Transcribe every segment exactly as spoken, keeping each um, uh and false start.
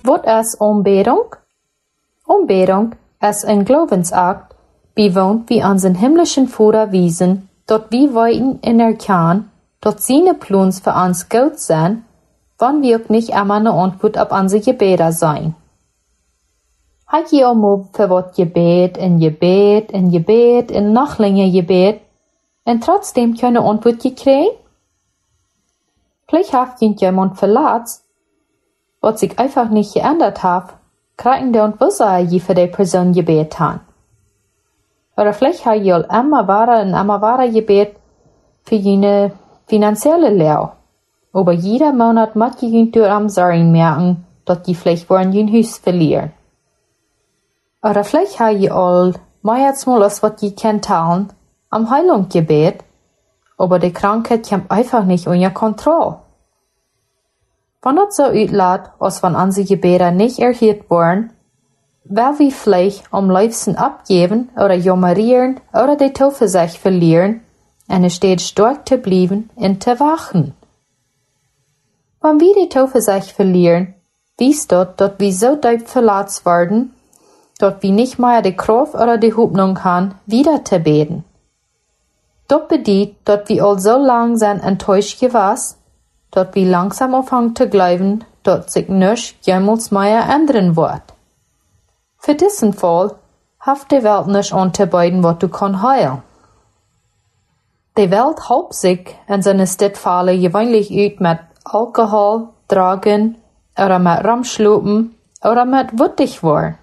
Wat is Anbetung? Anbetung ist ein Glaubensakt, bewohnt wie unseren himmlischen Vater wiesen, dort wir weiten in erkennen, dort seine Plans für uns gut sind, wann wir auch nicht immer eine Antwort auf unsere Gebete sein. Hat ihr auch mal für wat Gebet in Gebet in Gebet in noch länger Gebet und trotzdem keine Antwort gekriegt? Vielleicht hat jemand verletzt, was sich einfach nicht geändert hat, kriegen der und wusser je für die Person Gebet haben. Oder vielleicht hat ihr immer wahre und immer wahre Gebet für jene finanzielle Lehre. Aber jeder Monat muss ihr durch am Sorgen merken, dass die vielleicht wollen ihr Haus verlieren. Oder vielleicht habt ihr all mehrmals mal aus was ihr kennt teilen, am Heilungsgebet, aber die Krankheit kommt einfach nicht unter Kontrolle. Wenn das so auslässt, als wenn unsere Gebete nicht erhört wurden, weil wir vielleicht am liebsten abgeben oder jammerieren oder die Zuversicht verlieren, und statt stark zu bleiben und zu wachen. Wenn wir die Zuversicht verlieren, wisst dort, dass wir so tief verletzt werden, dass wir nicht mehr die Kraft oder die Hoffnung haben, wieder zu beten. Das bedeutet, dass wir all so lang sind enttäuscht gewesen, dass wir langsam anfangen zu glauben, dass sich nichts jemals mehr ändern wird. Für diesen Fall hat die Welt nicht anzubieten, was du kann heilen. Die Welt halbt sich in seine Stadtfälle gewöhnlich uit mit Alkohol, Drogen, oder mit Ramschlupen, oder mit wütig worden.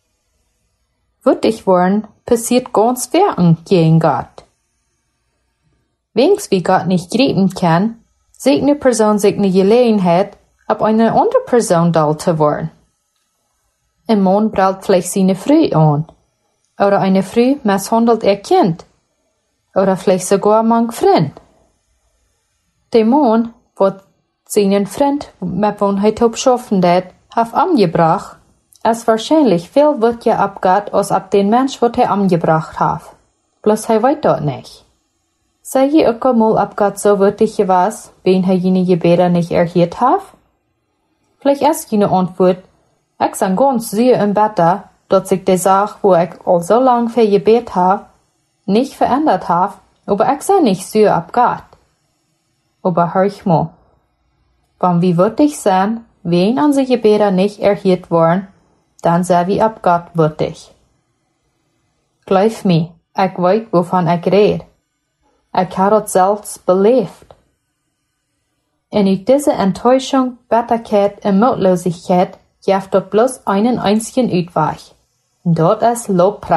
Wütig worden passiert ganz wirken gegen Gott. Wenigstens wie Gott nicht greifen kann, sieht eine Person sich eine Gelegenheit, ab eine andere Person doll zu werden. Ein Mann braucht vielleicht seine Frau an, oder eine Frau misshandelt ihr Kind, oder vielleicht sogar manch Freund. Der Mann, wird seinen Freund, mit wem er top schaffen hat, hat angebracht, ist wahrscheinlich viel weniger abgeht, als ab den Mensch, was er angebracht hat. Bloß er weiß dort nicht. Sei je auch einmal abgeht so wirklich gewesen, wenn er jene Gebete nicht erhört hat? Vielleicht ist jene Antwort, ich bin ganz sehr im Bett, dass sich die Sache, wo ich all so lang für Gebet habe, nicht verändert habe, aber ich sei nicht sehr abgeht. Aber hör ich mal. Wenn wir wirklich sind, wenn unsere Gebete nicht erhört worden, dann sei wir ab Gott würdig. Glaub mir, ich weiß, wovon ich rede. Ich habe das selbst belebt. Und in dieser Enttäuschung, Bitterkeit und Mutlosigkeit gibt dort bloß einen einzigen Ausweg. Und dort ist Lobpreis.